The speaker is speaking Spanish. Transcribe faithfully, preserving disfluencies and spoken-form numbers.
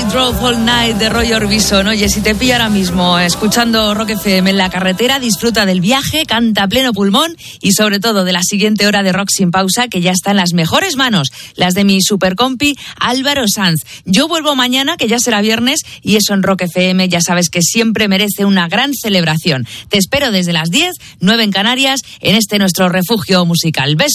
Drove All Night de Roy Orbison. Oye, si te pilla ahora mismo escuchando Rock F M en la carretera, disfruta del viaje, canta a pleno pulmón y sobre todo de la siguiente hora de Rock Sin Pausa, que ya está en las mejores manos, las de mi supercompi Álvaro Sanz. Yo vuelvo mañana, que ya será viernes, y eso en Rock F M ya sabes que siempre merece una gran celebración. Te espero desde las diez, nueve en Canarias, en este nuestro refugio musical. Besos.